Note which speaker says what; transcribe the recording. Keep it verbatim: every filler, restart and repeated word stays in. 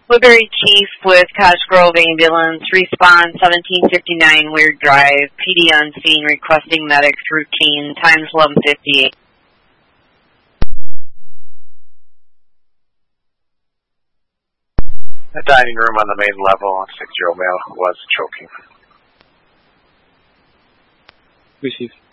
Speaker 1: Woodbury Chief with Cottage Grove Ambulance, respond seventeen fifty-nine Weird Drive, P D on scene requesting medics routine, times eleven fifty-eight.
Speaker 2: The dining room on the main level, six-year-old male was choking.
Speaker 3: Receive.